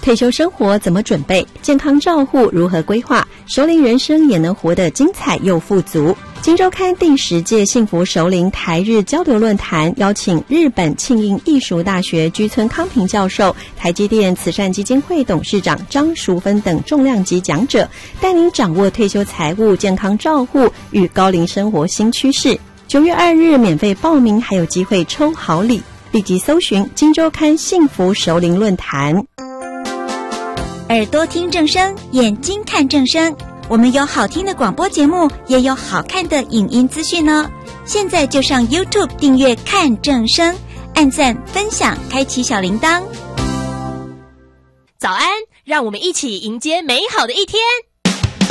退休生活怎么准备？健康照护如何规划？熟龄人生也能活得精彩又富足。今周刊第10届幸福熟龄台日交流论坛邀请日本庆应艺术大学居村康平教授、台积电慈善基金会董事长张淑芬等重量级讲者，带您掌握退休财务、健康照护与高龄生活新趋势。9月2日免费报名，还有机会抽好礼，立即搜寻今周刊幸福熟龄论坛。 耳朵听正声，眼睛看正声，我们有好听的广播节目，也有好看的影音资讯哦。现在就上 YouTube 订阅看正声，按赞分享，开启小铃铛。 早安，让我们一起迎接美好的一天。